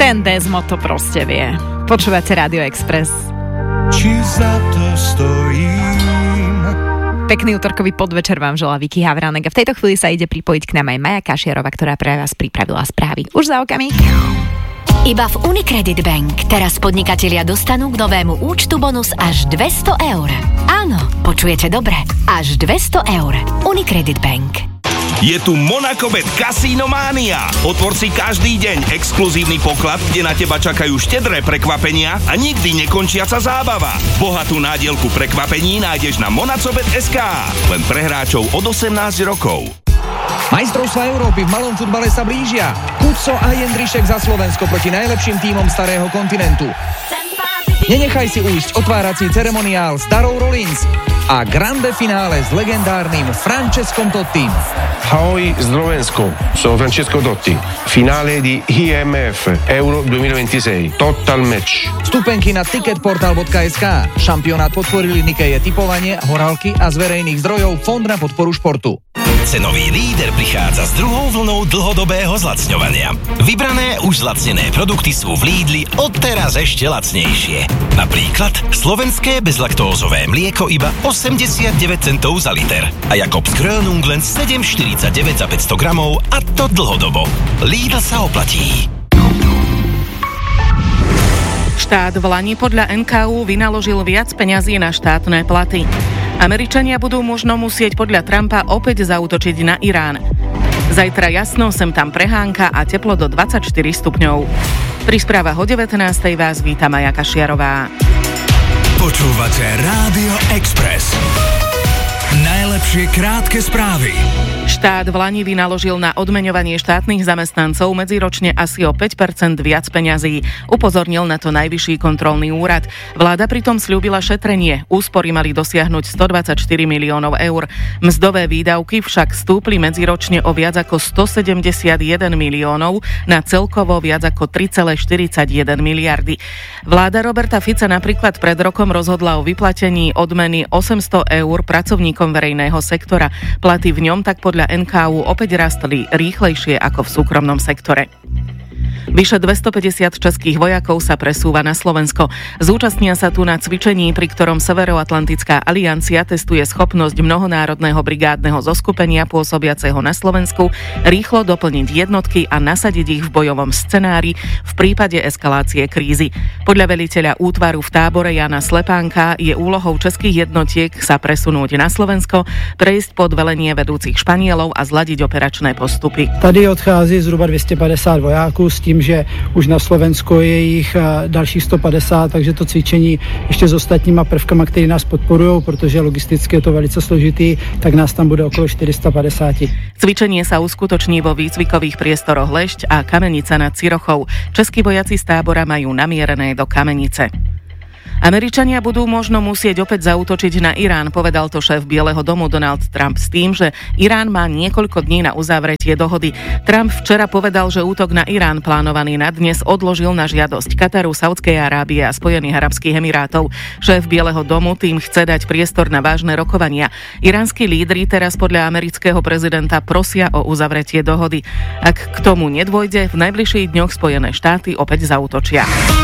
Ten Desmo to proste vie. Počúvate Rádio Express. Či za to stojím. Pekný útorkový podvečer vám želá Vicky Havránek a v tejto chvíli sa ide pripojiť k nám aj Maja Kašiarová, ktorá pre vás pripravila správy. Už za okamih. Iba v Unicredit Bank teraz podnikatelia dostanú k novému účtu bonus až 200 eur. Áno, počujete dobre. Až 200 eur. Unicredit Bank. Je tu Monacobet Casino Mania. Otvor si každý deň exkluzívny poklad, kde na teba čakajú štedré prekvapenia a nikdy nekončiaca zábava. Bohatú nádielku prekvapení nájdeš na monacobet.sk. Len pre hráčov od 18 rokov. Majstrovstvá Európy v malom futbale sa blížia. Kuco a Jendrišek za Slovensko proti najlepším tímom starého kontinentu. Nenechaj si ujsť otvárací ceremoniál s Darou Rollins a grande finále s legendárnym Francescom Tottim. Ahoj Slovensko, sono Francesco Totti. Finale di IMF Euro 2026. Total match. Vstupenky na ticketportal.sk. Šampionát podporili Nikeje typovanie, horálky a z verejných zdrojov Fond na podporu športu. Cenový líder prichádza s druhou vlnou dlhodobého zlacňovania. Vybrané už zlacnené produkty sú v Lidli odteraz ešte lacnejšie. Napríklad slovenské bezlaktózové mlieko iba 89 centov za liter a Jakobs Krönung len 7,49 za 500 gramov a to dlhodobo. Lidl sa oplatí. Štát v lani podľa NKÚ vynaložil viac peňazí na štátne platy. Američania budú možno musieť podľa Trumpa opäť zaútočiť na Irán. Zajtra jasno, sem tam prehánka a teplo do 24 stupňov. Pri správach o 19. vás víta Maja Kašiarová. Počúvate Rádio Express. Najlepšie krátke správy. Štát v lani vynaložil na odmeňovanie štátnych zamestnancov medziročne asi o 5% viac peňazí. Upozornil na to Najvyšší kontrolný úrad. Vláda pritom sľúbila šetrenie. Úspory mali dosiahnuť 124 miliónov eur. Mzdové výdavky však stúpli medziročne o viac ako 171 miliónov na celkovo viac ako 3,41 miliardy. Vláda Roberta Fica napríklad pred rokom rozhodla o vyplatení odmeny 800 eur pracovníkom verejného sektora. Platy v ňom tak podľa NKÚ opäť rastli rýchlejšie ako v súkromnom sektore. Vyše 250 českých vojakov sa presúva na Slovensko. Zúčastnia sa tu na cvičení, pri ktorom Severoatlantická aliancia testuje schopnosť mnohonárodného brigádneho zoskupenia pôsobiaceho na Slovensku rýchlo doplniť jednotky a nasadiť ich v bojovom scenári v prípade eskalácie krízy. Podľa veliteľa útvaru v tábore Jana Slepánka je úlohou českých jednotiek sa presunúť na Slovensko, prejsť pod velenie vedúcich Španielov a zladiť operačné postupy. Tady odchází zhruba 250 vojáků s tím, že už na Slovensku je jich dalších 150, takže to cvičení ještě s ostatníma prvkama, který nás podporují, protože logisticky je to velice složitý, tak nás tam bude okolo 450. Cvičenie sa uskutoční vo výcvikových priestoroch Lešť a Kamenica nad Cirochou. Českí vojaci z tábora majú namierené do Kamenice. Američania budú možno musieť opäť zaútočiť na Irán, povedal to šéf Bieleho domu Donald Trump s tým, že Irán má niekoľko dní na uzavretie dohody. Trump včera povedal, že útok na Irán plánovaný na dnes odložil na žiadosť Kataru, Saudskej Arábie a Spojených arabských emirátov. Šéf Bieleho domu tým chce dať priestor na vážne rokovania. Iránsky lídri teraz podľa amerického prezidenta prosia o uzavretie dohody. Ak k tomu nedôjde, v najbližších dňoch Spojené štáty opäť zaútočia.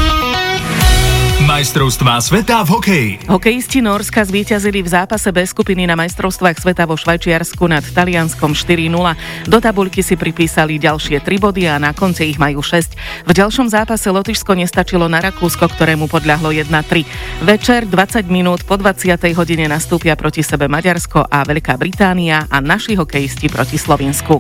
Majstrovstvá sveta v hokeji. Hokejisti Nórska zvíťazili v zápase B skupiny na majstrovstvách sveta vo Švajčiarsku nad Talianskom 4-0. Do tabuľky si pripísali ďalšie 3 body a na konci ich majú 6. V ďalšom zápase Lotyšsko nestačilo na Rakúsko, ktorému podľahlo 1-3. Večer 20 minút po 20. hodine nastúpia proti sebe Maďarsko a Veľká Británia a naši hokejisti proti Slovinsku.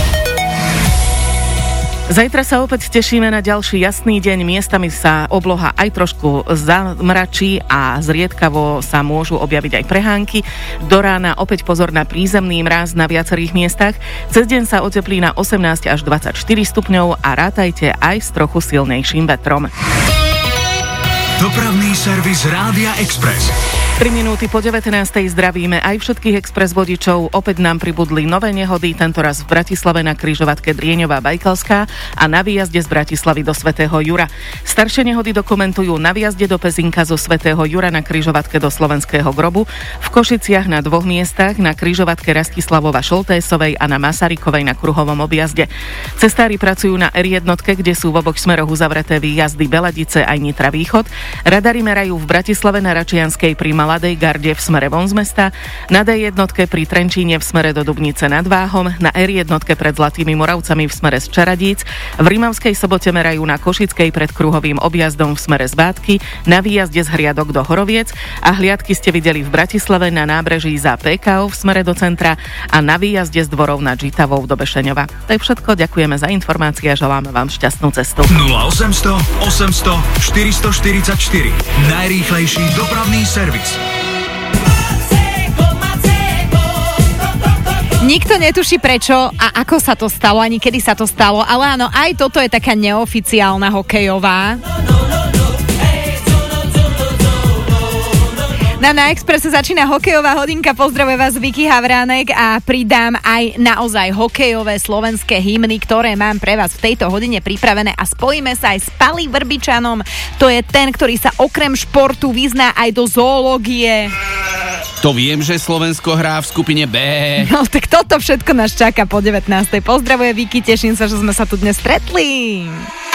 Zajtra sa opäť tešíme na ďalší jasný deň. Miestami sa obloha aj trošku zamračí a zriedkavo sa môžu objaviť aj prehánky. Do rána opäť pozor na prízemný mráz na viacerých miestach. Cez deň sa oteplí na 18 až 24 stupňov a rátajte aj s trochu silnejším vetrom. Dopravný servis Rádia Express. 3 minúty po 19. zdravíme aj všetkých express vodičov. Opäť nám pribudli nové nehody, tentoraz v Bratislave na križovatke Drieňová Bajkalská a na výjazde z Bratislavy do Svätého Jura. Staršie nehody dokumentujú na výjazde do Pezinka zo Svätého Jura na križovatke do Slovenského grobu, v Košiciach na 2 miestach, na križovatke Rastislavova Šoltésovej a na Masarykovej na kruhovom objazde. Cestári pracujú na R1, kde sú v oboch smeroch uzavreté výjazdy Beladice aj Nitra Východ. Radary merajú v Bratislave na Račianskej pri Maladej garde v smere von z mesta, na D1 pri Trenčíne v smere do Dubnice nad Váhom, na R1 pred Zlatými Moravcami v smere z Čaradíc, v Rimavskej Sobote merajú na Košickej pred kruhovým objazdom v smere z Bátky, na výjazde z Hriadok do Horoviec a hliadky ste videli v Bratislave na nábreží za PKO v smere do centra a na výjazde z Dvorov nad Žitavou do Bešeňova. To je všetko, ďakujeme za informácie a želáme vám šťastnú cestu. 0800 800 444 najrýchlejší dopravný servis. Nikto netuší prečo a ako sa to stalo, ani kedy sa to stalo, ale áno, aj toto je taká neoficiálna hokejová. Na Expresse začína hokejová hodinka, pozdravuje vás Vicky Havránek a pridám aj naozaj hokejové slovenské hymny, ktoré mám pre vás v tejto hodine pripravené a spojíme sa aj s Pali Vrbičanom, to je ten, ktorý sa okrem športu vyzná aj do zoológie. To viem, že Slovensko hrá v skupine B. No tak toto všetko nás čaká po 19. Pozdravuje Vicky, teším sa, že sme sa tu dnes stretli.